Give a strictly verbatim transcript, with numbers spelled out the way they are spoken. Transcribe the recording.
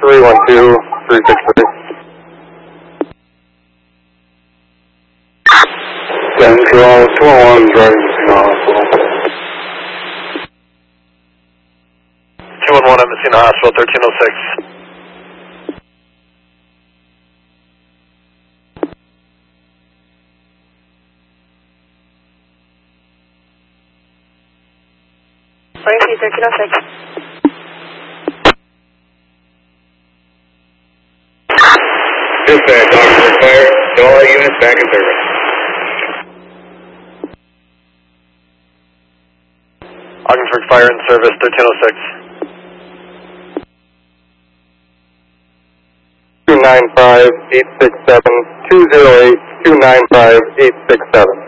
three one two, three six three. Central, two one one, driving Messina Hospital. two one one at Messina Hospital, thirteen oh six. thirteen oh six. Dispatch, Augsburg Fire, to all units back in service. Augsburg Fire in service, thirteen oh six. two nine five, eight six seven, two zero eight, two nine five, eight six seven.